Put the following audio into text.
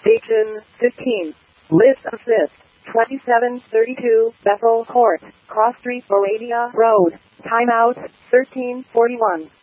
Station 15. List assist. 2732 Bethel Court, Cross Street, Moravia Road. Timeout 1341.